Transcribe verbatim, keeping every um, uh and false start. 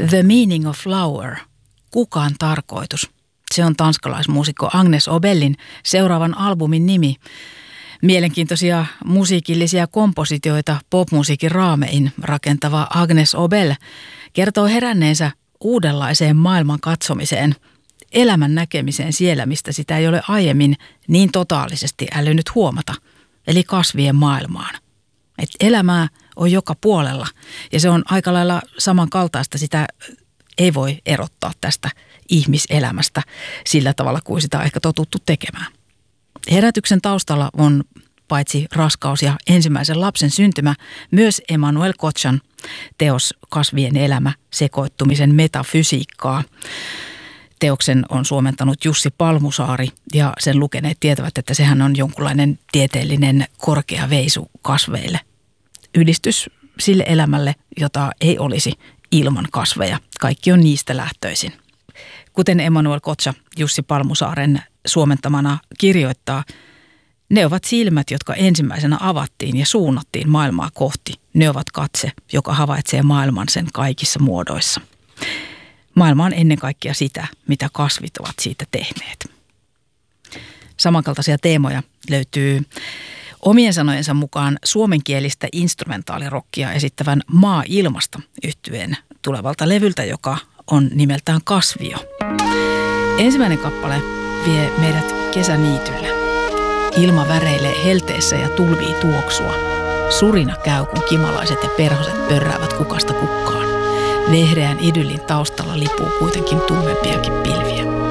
The Meaning of Flower, kukaan tarkoitus. Se on tanskalaismuusikko Agnes Obelin seuraavan albumin nimi. Mielenkiintoisia musiikillisia kompositioita popmusiikin raamein rakentava Agnes Obel kertoo heränneensä uudenlaiseen maailman katsomiseen, elämän näkemiseen siellä, mistä sitä ei ole aiemmin niin totaalisesti älynyt huomata, eli kasvien maailmaan. Et elämää on joka puolella ja se on aika lailla samankaltaista, sitä ei voi erottaa tästä ihmiselämästä sillä tavalla kuin sitä on ehkä totuttu tekemään. Herätyksen taustalla on paitsi raskaus ja ensimmäisen lapsen syntymä, myös Emmanuel Kotsan teos Kasvien elämä, sekoittumisen metafysiikkaa. Teoksen on suomentanut Jussi Palmusaari ja sen lukeneet tietävät, että sehän on jonkunlainen tieteellinen korkea veisu kasveille. Ylistys sille elämälle, jota ei olisi ilman kasveja. Kaikki on niistä lähtöisin. Kuten Emmanuel Kotsa Jussi Palmusaaren suomentamana kirjoittaa, ne ovat silmät, jotka ensimmäisenä avattiin ja suunnattiin maailmaa kohti. Ne ovat katse, joka havaitsee maailman sen kaikissa muodoissa. Maailma on ennen kaikkea sitä, mitä kasvit ovat siitä tehneet. Samankaltaisia teemoja löytyy omien sanojensa mukaan suomenkielistä instrumentaalirokkia esittävän Maa ilmasta -yhtyeen tulevalta levyltä, joka on nimeltään Kasvio. Ensimmäinen kappale vie meidät kesäniitylle. Ilma väreilee helteessä ja tulvii tuoksua. Surina käy, kun kimalaiset ja perhoset pörräävät kukasta kukkaan. Vehreän idyllin taustalla lipuu kuitenkin tummempiakin pilviä.